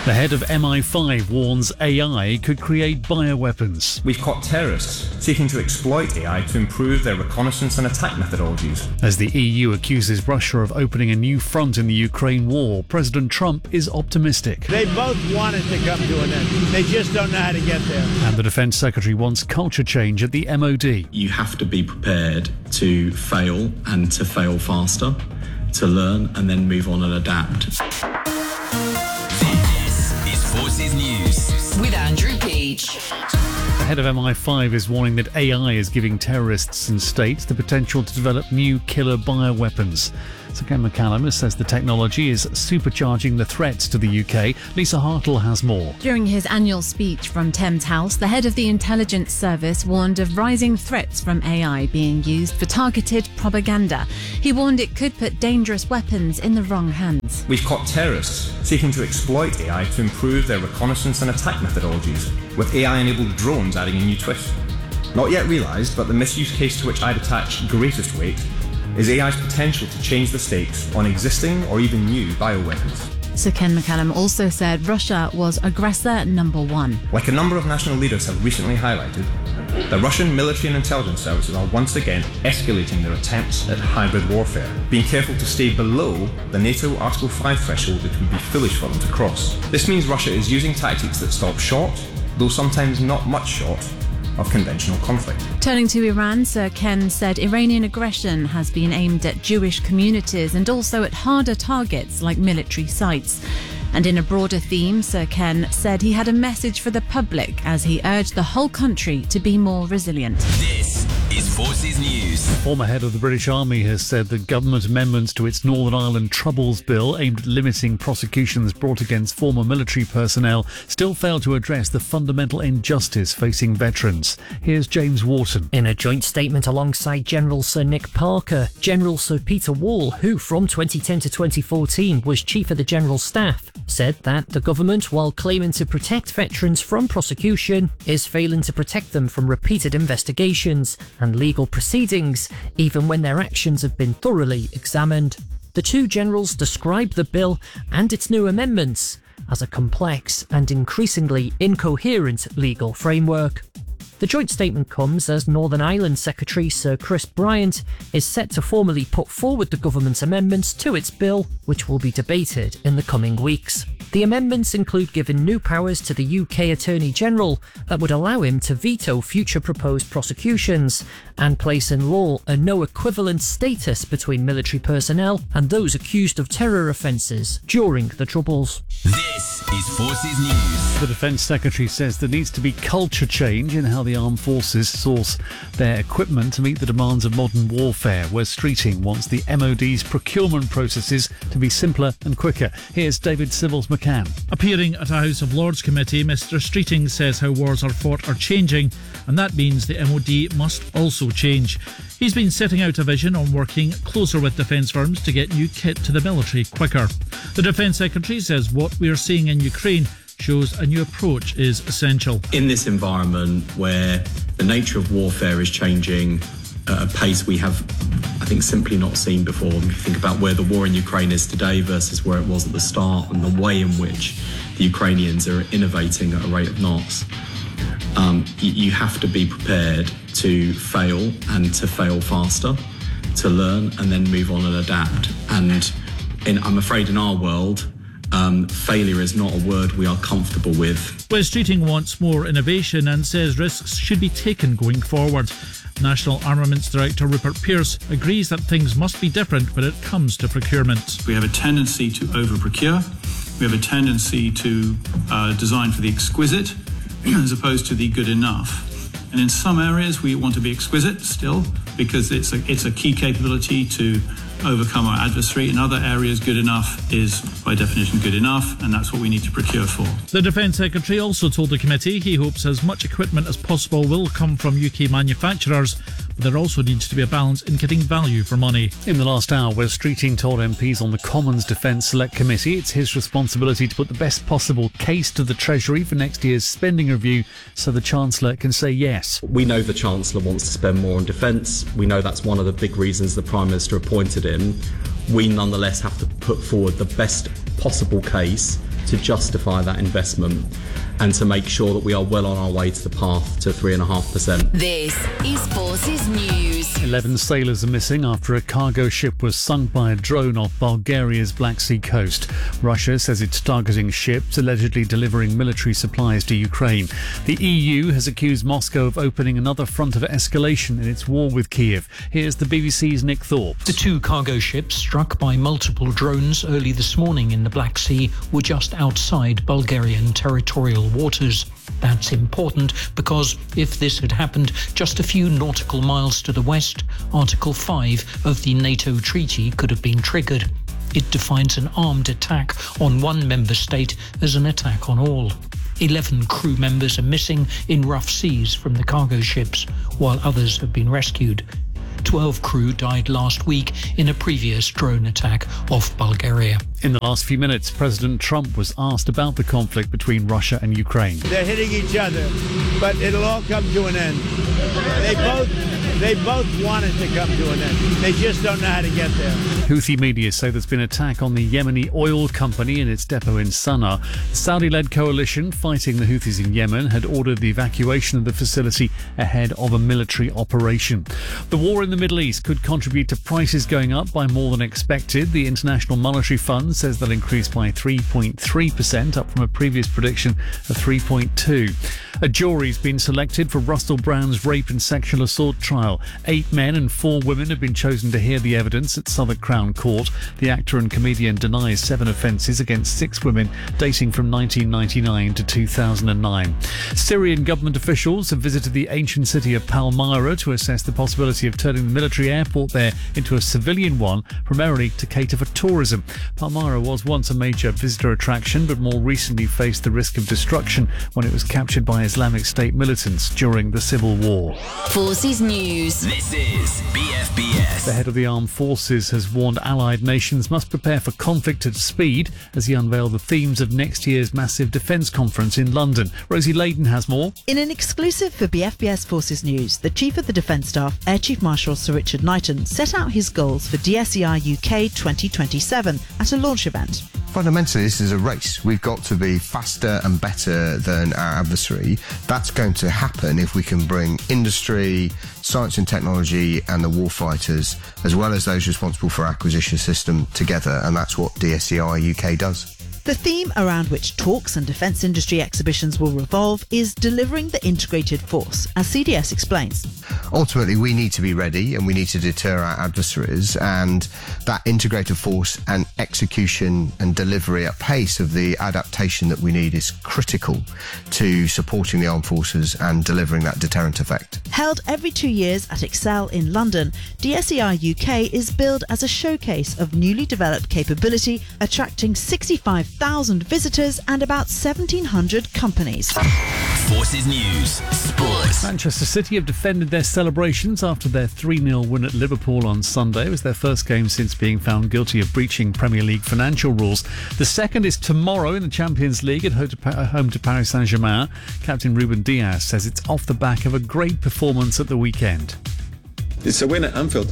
The head of MI5 warns AI could create bioweapons. We've caught terrorists seeking to exploit AI to improve their reconnaissance and attack methodologies. As the EU accuses Russia of opening a new front in the Ukraine war, President Trump is optimistic. They both want it to come to an end. They just don't know how to get there. And the Defence Secretary wants culture change at the MOD. You have to be prepared to fail and to fail faster, to learn and then move on and adapt. Forces News with Andrew Peach. The head of MI5 is warning that AI is giving terrorists and states the potential to develop new killer bioweapons. Sir Ken McCallum says the technology is supercharging the threats to the UK. Lisa Hartle has more. During his annual speech from Thames House, the head of the intelligence service warned of rising threats from AI being used for targeted propaganda. He warned it could put dangerous weapons in the wrong hands. We've caught terrorists seeking to exploit AI to improve their reconnaissance and attack methodologies, with AI-enabled drones adding a new twist. Not yet realised, but the misuse case to which I'd attach greatest weight is AI's potential to change the stakes on existing or even new bioweapons. Sir Ken McCallum also said Russia was aggressor number one. Like a number of national leaders have recently highlighted, the Russian military and intelligence services are once again escalating their attempts at hybrid warfare, being careful to stay below the NATO Article 5 threshold that would be foolish for them to cross. This means Russia is using tactics that stop short, though sometimes not much short, of conventional conflict. Turning to Iran, Sir Ken said Iranian aggression has been aimed at Jewish communities and also at harder targets like military sites. And in a broader theme, Sir Ken said he had a message for the public as he urged the whole country to be more resilient. This is Forces News. The former head of the British Army has said that government amendments to its Northern Ireland Troubles Bill aimed at limiting prosecutions brought against former military personnel still fail to address the fundamental injustice facing veterans. Here's James Wharton. In a joint statement alongside General Sir Nick Parker, General Sir Peter Wall, who from 2010 to 2014 was Chief of the General Staff, said that the government, while claiming to protect veterans from prosecution, is failing to protect them from repeated investigations and legal proceedings, even when their actions have been thoroughly examined. The two generals described the bill and its new amendments as a complex and increasingly incoherent legal framework. The joint statement comes as Northern Ireland Secretary Sir Chris Bryant is set to formally put forward the government's amendments to its bill, which will be debated in the coming weeks. The amendments include giving new powers to the UK Attorney General that would allow him to veto future proposed prosecutions and place in law a no equivalent status between military personnel and those accused of terror offences during the Troubles. This is Forces News. The Defence Secretary says there needs to be culture change in how the armed forces source their equipment to meet the demands of modern warfare. Wes Streeting wants the MOD's procurement processes to be simpler and quicker. Here's David Sybills McCann. Appearing at a House of Lords committee, Mr Streeting says how wars are fought are changing, and that means the MOD must also change. He's been setting out a vision on working closer with defence firms to get new kit to the military quicker. The Defence Secretary says what we are seeing in Ukraine shows a new approach is essential. In this environment where the nature of warfare is changing at a pace we have, I think, simply not seen before. If you think about where the war in Ukraine is today versus where it was at the start and the way in which the Ukrainians are innovating at a rate of knots, you have to be prepared to fail and to fail faster, to learn and then move on and adapt. And I'm afraid in our world, failure is not a word we are comfortable with. Wes Streeting wants more innovation and says risks should be taken going forward. National Armaments Director Rupert Pearce agrees that things must be different when it comes to procurement. We have a tendency to over-procure. We have a tendency to design for the exquisite as opposed to the good enough. And in some areas we want to be exquisite still because it's a key capability to overcome our adversary. In other areas, good enough is, by definition, good enough, and that's what we need to procure for. The Defence Secretary also told the committee he hopes as much equipment as possible will come from UK manufacturers, but there also needs to be a balance in getting value for money. In the last hour, Wes Streeting told MPs on the Commons Defence Select Committee it's his responsibility to put the best possible case to the Treasury for next year's spending review so the Chancellor can say yes. We know the Chancellor wants to spend more on defence. We know that's one of the big reasons the Prime Minister appointed him. We nonetheless have to put forward the best possible case to justify that investment and to make sure that we are well on our way to the path to 3.5%. This is Forces News. 11 sailors are missing after a cargo ship was sunk by a drone off Bulgaria's Black Sea coast. Russia says it's targeting ships allegedly delivering military supplies to Ukraine. The EU has accused Moscow of opening another front of escalation in its war with Kiev. Here's the BBC's Nick Thorpe. The two cargo ships struck by multiple drones early this morning in the Black Sea were just outside Bulgarian territorial waters. That's important because if this had happened just a few nautical miles to the west, Article 5 of the NATO treaty could have been triggered. It defines an armed attack on one member state as an attack on all. 11 crew members are missing in rough seas from the cargo ships, while others have been rescued. 12 crew died last week in a previous drone attack off Bulgaria. In the last few minutes, President Trump was asked about the conflict between Russia and Ukraine. They're hitting each other, but it'll all come to an end. They both want it to come to an end. They just don't know how to get there. Houthi media say there's been an attack on the Yemeni oil company in its depot in Sana'a. The Saudi-led coalition fighting the Houthis in Yemen had ordered the evacuation of the facility ahead of a military operation. The war in the Middle East could contribute to prices going up by more than expected. The International Monetary Fund says they'll increase by 3.3%, up from a previous prediction of 3.2%. A jury's been selected for Russell Brand's rape and sexual assault trial. 8 men and 4 women have been chosen to hear the evidence at Southwark Crown Court. The actor and comedian denies 7 offences against 6 women dating from 1999 to 2009. Syrian government officials have visited the ancient city of Palmyra to assess the possibility of turning the military airport there into a civilian one, primarily to cater for tourism. Palmyra was once a major visitor attraction, but more recently faced the risk of destruction when it was captured by Islamic State militants during the Civil War. Forces News. This is BFBS. The head of the armed forces has warned allied nations must prepare for conflict at speed as he unveiled the themes of next year's massive defence conference in London. Rosie Layden has more. In an exclusive for BFBS Forces News, the Chief of the Defence Staff, Air Chief Marshal Sir Richard Knighton, set out his goals for DSEI UK 2027 at a launch event. Fundamentally, this is a race. We've got to be faster and better than our adversary. That's going to happen if we can bring industry, science and technology and the warfighters, as well as those responsible for our acquisition system together, and that's what DSEI UK does. The theme around which talks and defence industry exhibitions will revolve is delivering the integrated force, as CDS explains. Ultimately, we need to be ready and we need to deter our adversaries, and that integrated force and execution and delivery at pace of the adaptation that we need is critical to supporting the armed forces and delivering that deterrent effect. Held every 2 years at Excel in London, DSEI UK is billed as a showcase of newly developed capability, attracting 65,000 visitors and about 1,700 companies. Forces News. Sports. Manchester City have defended their celebrations after their 3-0 win at Liverpool on Sunday. It was their first game since being found guilty of breaching Premier League financial rules. The second is tomorrow in the Champions League at home to Paris Saint-Germain. Captain Ruben Dias says it's off the back of a great performance at the weekend. It's a win at Anfield.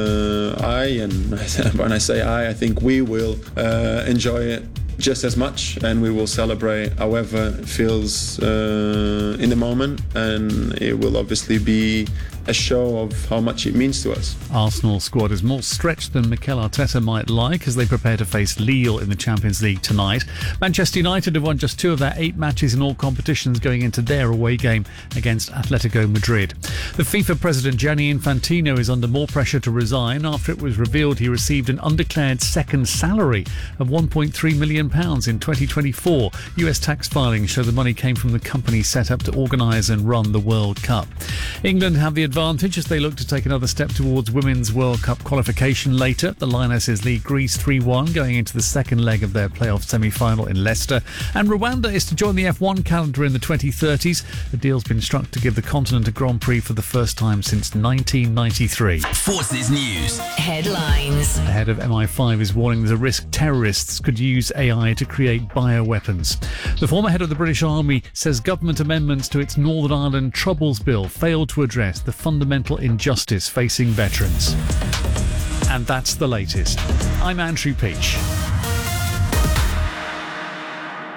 When I say I think we will enjoy it just as much, and we will celebrate however it feels in the moment, and it will obviously be a show of how much it means to us. Arsenal squad is more stretched than Mikel Arteta might like as they prepare to face Lille in the Champions League tonight. Manchester United have won just 2 of their 8 matches in all competitions going into their away game against Atletico Madrid. The FIFA president Gianni Infantino is under more pressure to resign after it was revealed he received an undeclared second salary of £1.3 million in 2024. US tax filings show the money came from the company set up to organise and run the World Cup. England have the advantage as they look to take another step towards Women's World Cup qualification later. The Lionesses lead Greece 3-1 going into the second leg of their playoff semi-final in Leicester. And Rwanda is to join the F1 calendar in the 2030s. A deal's been struck to give the continent a Grand Prix for the first time since 1993. Forces News. Headlines. The head of MI5 is warning there's a risk terrorists could use AI to create bioweapons. The former head of the British Army says government amendments to its Northern Ireland Troubles Bill failed to address the fundamental injustice facing veterans. And that's the latest. I'm Andrew Peach.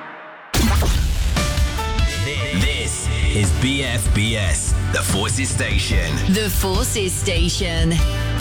is BFBS, the Forces Station. The Forces Station.